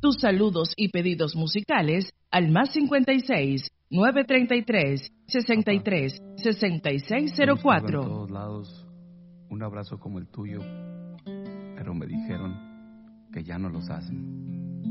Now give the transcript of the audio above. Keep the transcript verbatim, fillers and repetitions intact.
tus saludos y pedidos musicales al más cincuenta y seis, nueve treinta y tres, sesenta y tres, sesenta y seis cero cuatro. En todos lados un abrazo como el tuyo, pero me dijeron que ya no los hacen.